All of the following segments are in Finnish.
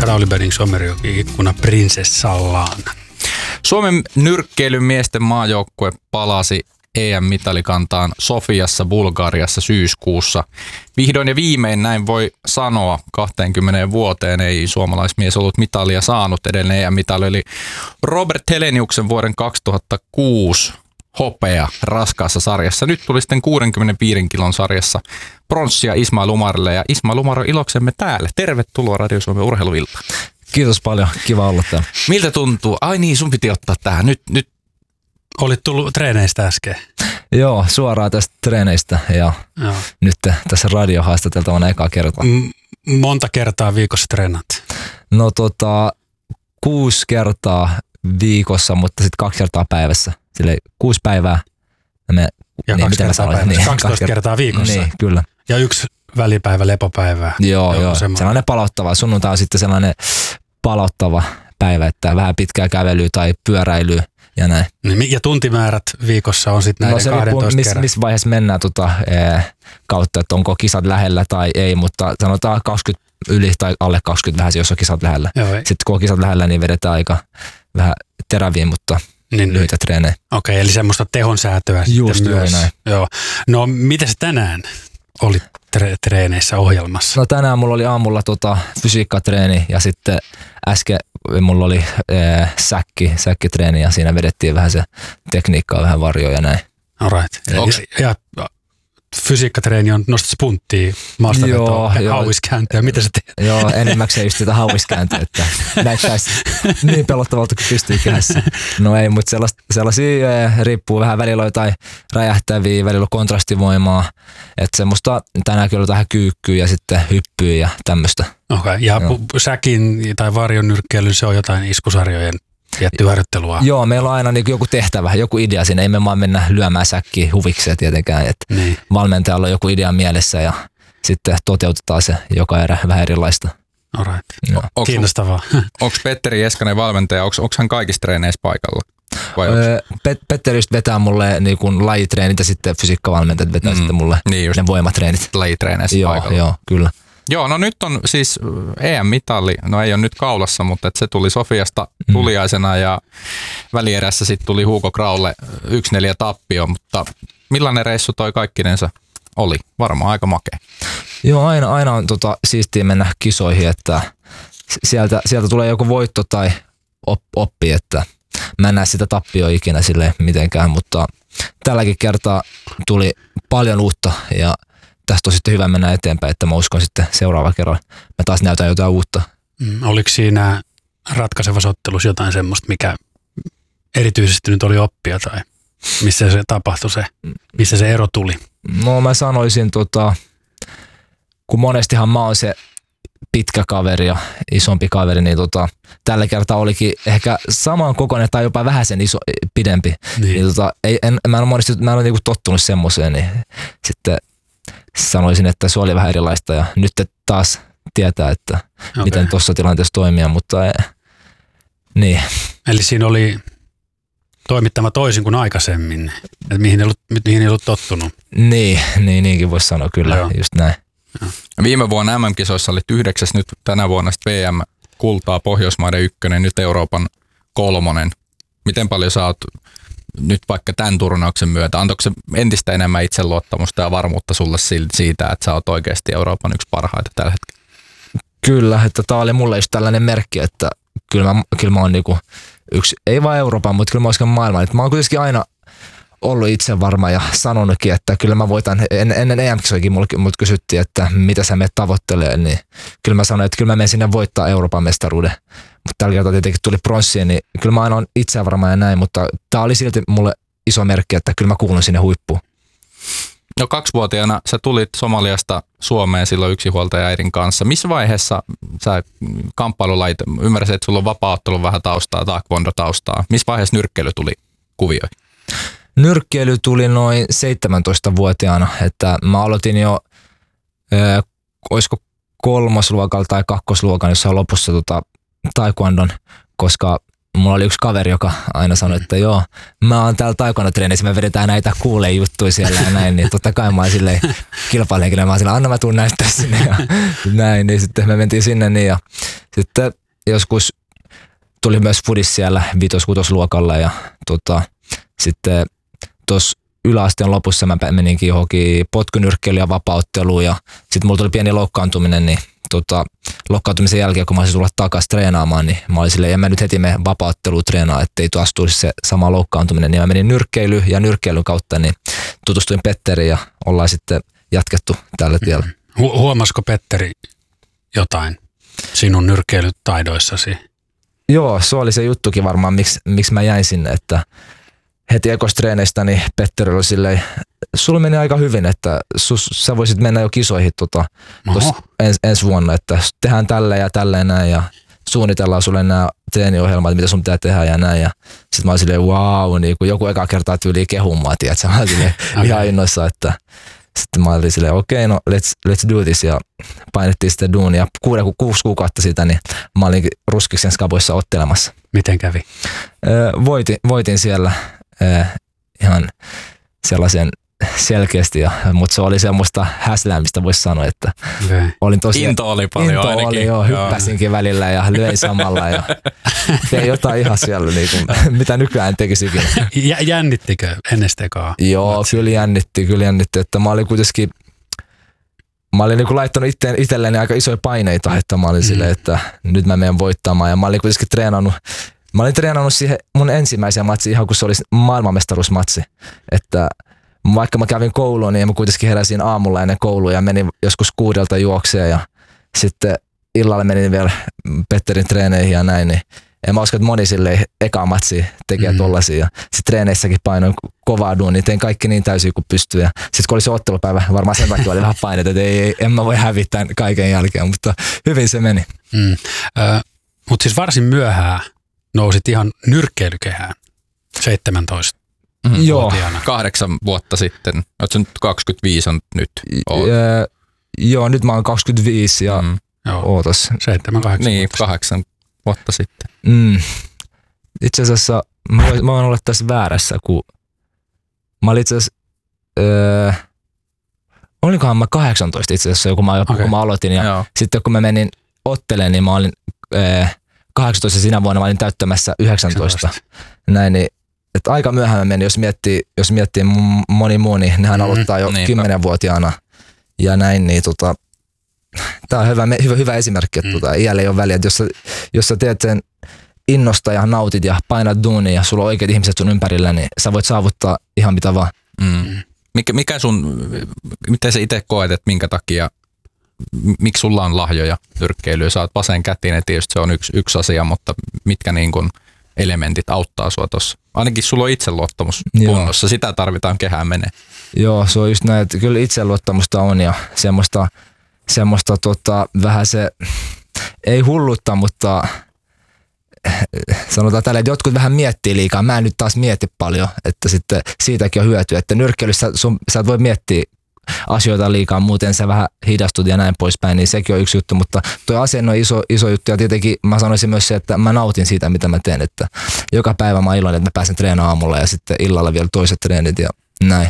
Rauli Benning-Sommerjoki ikkuna prinsessallaan. Suomen nyrkkeilymiesten maajoukkue palasi EM-mitalikantaan Sofiassa, Bulgariassa syyskuussa. Vihdoin ja viimein näin voi sanoa, 20 vuoteen ei suomalaismies ollut mitalia saanut. Edellinen EM-mitali oli Robert Heleniuksen vuoden 2006 hopea raskaassa sarjassa. Nyt tuli sitten 65 kilon sarjassa pronssia Ismail Umarille, ja Ismail Umar on iloksemme täällä. Tervetuloa Radio Suomen urheiluiltaan. Kiitos paljon, kiva olla täällä. Miltä tuntuu? Ai niin, sun piti ottaa tähän. Nyt. Olit tullut treeneistä äsken. Joo, suoraan tästä treeneistä ja nyt tässä radiohaastateltavana ekaa kertaa. Monta kertaa viikossa treenat? No 6 kertaa viikossa, mutta sitten 2 kertaa päivässä. Silleen 6 päivää. Ja 2 kertaa päivässä. 12 kertaa viikossa. Niin, kyllä. Ja 1 välipäivä, lepopäivää. Joo. Sellainen palauttava. Sunnuntai on sitten sellainen palauttava päivä, että vähän pitkää kävelyä tai pyöräilyä ja näin. Ja tuntimäärät viikossa on sitten näiden 12 kerran? Missä vaiheessa mennään kautta, että onko kisat lähellä tai ei, mutta sanotaan 20 yli tai alle 20 vähän, jos on kisat lähellä. Sitten kun on kisat lähellä, niin vedetään aika vähän teräviä, mutta lyhyitä treenejä. Okei, eli semmoista tehonsäätöä sitten myös. Näin. Joo. No, miten tänään oli treeneissä ohjelmassa? No tänään mulla oli aamulla fysiikkatreeni ja sitten äsken mulla oli säkkitreeni ja siinä vedettiin vähän se tekniikkaa, vähän varjoja ja näin. Alright. Ja fysiikkatreeni on nostat spunttia, maastavetoa, hauiskääntöä. Mitä sä teet? Joo, enimmäkseen just sitä hauiskääntöä, että näyttäisi niin pelottavalta kuin pystyy kädessä. No ei, mutta sellaisia riippuu vähän, välillä on jotain räjähtäviä, välillä on kontrastivoimaa. Että semmoista tänään kyllä tähän kyykkyä ja sitten hyppyä ja tämmöistä. Okei, ja säkin tai varjon nyrkkeily, se on jotain iskusarjojen tiettyä harjoittelua. Joo, meillä on aina niin joku tehtävä, joku idea siinä. Ei me vaan mennä lyömään säkkiä huvikseen tietenkään. Niin. Valmentajalla on joku idea mielessä ja sitten toteutetaan se joka erä vähän erilaista. Alright. Kiinnostavaa. Onko Petteri Eskanen valmentaja, onko hän kaikissa treeneissä paikalla? Petteri just vetää mulle niin kuin lajitreenit ja sitten fysiikkavalmentajat vetää sitten mulle ne voimatreenit. Lajitreeneissä paikalla. Joo, kyllä. Joo, no nyt on siis EM-mitali, no ei ole nyt kaulassa, mutta se tuli Sofiasta tuliaisena ja välierässä sitten tuli Hugo Graulle 1-4 tappio, mutta millainen reissu toi kaikkinensa oli? Varmaan aika makea. Joo, aina on siistiä mennä kisoihin, että sieltä tulee joku voitto tai oppi, että mä en näe sitä tappioa ikinä silleen mitenkään, mutta tälläkin kertaa tuli paljon uutta ja tästä on sitten hyvä mennä eteenpäin, että mä uskon sitten seuraava kerran. Mä taas näytän jotain uutta. Oliko siinä ratkaisevassa ottelussa jotain semmoista, mikä erityisesti nyt oli oppia tai missä se tapahtui missä se ero tuli? No mä sanoisin, kun monestihan mä oon se pitkä kaveri ja isompi kaveri, niin tällä kertaa olikin ehkä saman kokoinen tai jopa vähän sen pidempi. Niin mä en ole niinku tottunut semmoiseen, niin sitten sanoisin, että se oli vähän erilaista ja nyt taas tietää, että miten tuossa tilanteessa toimia, mutta niin. Eli siinä oli toimittama toisin kuin aikaisemmin, että mihin ei ollut tottunut. Niinkin voisi sanoa kyllä, just näin. Viime vuonna MM-kisoissa olit 9, nyt tänä vuonna VM-kultaa, Pohjoismaiden 1, nyt Euroopan 3. Miten paljon sä oot nyt vaikka tämän turnauksen myötä, antoiko se entistä enemmän itseluottamusta ja varmuutta sulle siitä, että sä oot oikeasti Euroopan yksi parhaita tällä hetkellä? Kyllä, että tää oli mulle just tällainen merkki, että kyllä mä oon niinku yksi, ei vaan Euroopan, mutta kyllä mä oon maailman. Että mä oon kuitenkin aina ollut itse varma ja sanonutkin, että kyllä mä voitan. Ennen EM-kisoikin mut kysyttiin, että mitä sä menet tavoittelee, niin kyllä mä sanoin, että kyllä mä menen sinne voittaa Euroopan mestaruuden. Mutta tällä kertaa tietenkin tuli pronssiin, niin kyllä mä aina on itse varma ja näin, mutta tää oli silti mulle iso merkki, että kyllä mä kuulun sinne huippuun. No 2-vuotiaana sä tulit Somaliasta Suomeen silloin yksinhuoltajaäidin kanssa. Missä vaiheessa sä kamppailulajit, ymmärsit, että sulla on vapaa-ottelun vähän taustaa, taekwondo-taustaa. Missä vaiheessa nyrkkeily tuli kuvioihin? Nyrkkeily tuli noin 17-vuotiaana, että mä aloitin jo, olisiko 3. luokalla tai 2. luokan jossain lopussa taekwondon, koska mulla oli yksi kaveri, joka aina sanoi, että joo, mä oon täällä taekwondo-treenissä, me vedetään näitä kuulee juttuja siellä ja näin, niin totta kai mä oon silleen kilpailenkin, mä oon silleen, anna mä tuun näyttää sinne ja näin, niin sitten me mentiin sinne niin ja Sitten joskus tuli myös fudis siellä 5-6 luokalla ja sitten tuossa yläasteen lopussa mä meninkin johonkin potkunyrkkeilyyn ja vapautteluun ja sitten mulla tuli pieni loukkaantuminen, niin loukkaantumisen jälkeen, kun mä olisin tulla takaisin treenaamaan, niin mä olin silleen, en mä nyt heti mene vapautteluun treenaa, ettei taas tulisi se sama loukkaantuminen, niin mä menin nyrkkeilyyn ja nyrkkeilyn kautta, niin tutustuin Petteriin ja ollaan sitten jatkettu tällä tiellä. Huomasiko Petteri jotain sinun nyrkkeilytaidoissasi? Joo, se oli se juttukin varmaan, miksi mä jäin sinne, että heti ekostreeneistä niin Petteri oli silleen, sulla meni aika hyvin, että sä voisit mennä jo kisoihin ensi vuonna, että tehdään tälleen ja tälleen näin ja suunnitellaan sulle nämä treeniohjelmat, mitä sun pitää tehdä ja näin. Ja sit mä olin silleen, wow, niin kun joku eka kertaa tyyliin kehumaan, tiedätkö? Mä olin silleen ihan innoissa, että sitten mä olin silleen, okei, no let's do this ja painettiin sitten duunia. 6 kuukautta siitä, niin mä olin Ruskiksen Skaboissa ottelemassa. Miten kävi? Voitin siellä ihan sellaisen selkeästi, mutta se oli semmoista häsläämistä, voisi sanoa, että olin tosi... Into oli paljon ainakin. Oli, joo, hyppäsinkin välillä ja löin samalla ja tein jotain ihan siellä, niin kuin, mitä nykyään tekisikin. Jännittikö ennen tekaa? Joo, kyllä jännitti, että mä olin kuitenkin, mä olin niin kuin laittanut itselleni aika isoja paineita, että mä olin silleen, että nyt mä menen voittamaan ja mä olin kuitenkin treenannut siihen mun ensimmäiseen matsiin ihan kun se oli maailmanmestaruusmatsi, että vaikka mä kävin kouluun, niin mä kuitenkin heräsin aamulla ennen koulua ja menin joskus 6 juokseen ja sitten illalla menin vielä Petterin treeneihin ja näin, niin en mä usko, että moni silleen eka matsi tekee tollasia. Ja sitten treeneissäkin painoin kovaa duunia, tein kaikki niin täysin kuin pystyy. Ja sitten kun oli se ottelupäivä, varmaan sen takia oli vähän paineita, että en mä voi hävittää kaiken jälkeen, mutta hyvin se meni. Mutta siis varsin myöhään nousit ihan nyrkkeilykehään 17. Joo. 8 vuotta sitten. Oletko nyt 25 on nyt? Joo, nyt mä oon 25 ja ootas. 7-8 niin, 8 vuotta sitten. Itse asiassa mä voin olla tässä väärässä, kun mä olin itse asiassa, olinkohan mä 18 itse asiassa, kun mä aloitin ja sitten kun mä menin ottelemaan, niin mä olin 18 sinä vuonna mä olin täyttämässä 19. Näin, niin että aika myöhään mä menin, jos miettii moni muu, niin nehän aloittaa jo 10-vuotiaana ja näin, niin tää on hyvä esimerkki, että iällä ei ole väliä, että jos sä teet sen innosta ja nautit ja painat duunia ja sulla on oikeat ihmiset sun ympärillä, niin sä voit saavuttaa ihan mitä vaan. Miten sä itse koet, että minkä takia, miksi sulla on lahjoja nyrkkeilyä? Sä oot vasenkätinen, tietysti se on yksi asia, mutta mitkä niin kun elementit auttaa sua tuossa? Ainakin sulla on itseluottamus kunnossa, sitä tarvitaan kehään menee. Joo, se on just näin, että kyllä itseluottamusta on ja semmoista vähän se, ei hullutta, mutta sanotaan tällä, että jotkut vähän miettii liikaa. Mä en nyt taas mieti paljon, että sitten siitäkin on hyötyä, että nyrkkeilyssä sä et voi miettiä asioita liikaa, muuten sä vähän hidastut ja näin poispäin, niin sekin on yksi juttu, mutta tuo asenne on iso juttu ja tietenkin mä sanoisin myös se, että mä nautin siitä, mitä mä teen, että joka päivä mä oon iloinen, että mä pääsen treenaamaan aamulla ja sitten illalla vielä toiset treenit ja näin.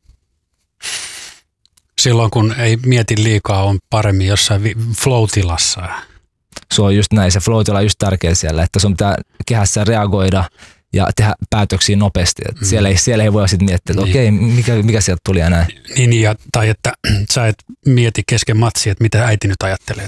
Silloin kun ei mieti liikaa, on paremmin jossain flow-tilassa. Se on just näin, se flow-tila on just tärkeä siellä, että sun pitää kehässä reagoida ja tehdä päätöksiä nopeasti. Että siellä ei voi sitten miettiä, että okei, mikä sieltä tuli ja näin. Niin, tai että sä et mieti kesken matsia, että mitä äiti nyt ajattelee.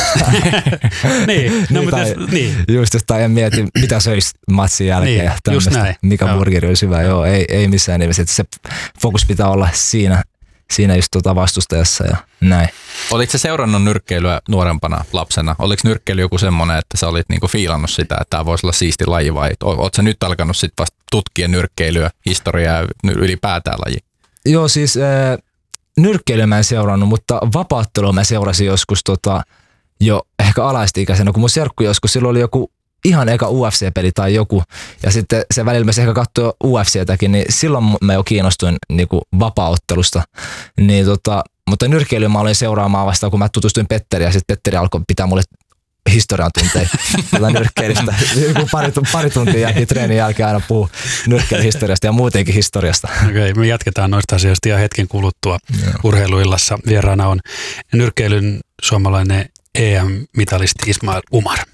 Niin. Just, tai en mieti, mitä söisi matsin jälkeen ja tämmöistä, mikä burgeri olisi hyvä. Joo, ei missään nimessä. Se fokus pitää olla siinä just vastustajassa ja näin. Olitko sä seurannut nyrkkeilyä nuorempana lapsena? Oliko nyrkkeily joku semmoinen, että sä olit niinku fiilannut sitä, että tämä voisi olla siisti laji vai ootko sä nyt alkanut sit vasta tutkia nyrkkeilyä, historiaa ja ylipäätään laji? Joo, siis nyrkkeilyä mä en seurannut, mutta vapauttelua mä seurasin joskus jo ehkä alaisti-ikäisenä, kun mun serkku joskus, silloin oli joku ihan eka UFC-peli tai joku, ja sitten se välillä mä ehkä katsoi UFCtäkin, niin silloin mä jo kiinnostuin niinku vapaaottelusta. Niin mutta nyrkkeilyä mä olin seuraamaan vasta, kun mä tutustuin Petteriin, ja sitten Petteri alkoi pitää mulle historian tunteja nyrkkeilystä. Pari tuntia jälkeen treenin jälkeen aina puhuu nyrkkeilyhistoriasta ja muutenkin historiasta. Okei, me jatketaan noista asioista ihan hetken kuluttua. Urheiluillassa vieraana on nyrkkeilyn suomalainen EM-mitalisti Ismail Umar.